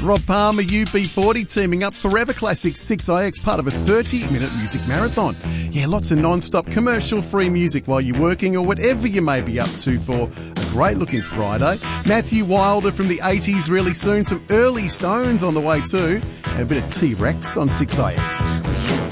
Rob Palmer, UB40, teaming up Forever Classics 6IX, part of a 30-minute music marathon. Yeah, lots of non-stop commercial-free music while you're working or whatever you may be up to for a great-looking Friday. Matthew Wilder from the 80s really soon. Some early Stones on the way too. And a bit of T-Rex on 6IX.